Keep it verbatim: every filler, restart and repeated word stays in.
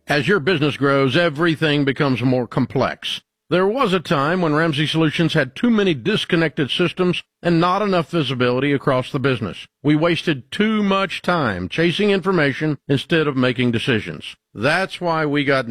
As your business grows, everything becomes more complex. There was a time when Ramsey Solutions had too many disconnected systems and not enough visibility across the business. We wasted too much time chasing information instead of making decisions. That's why we got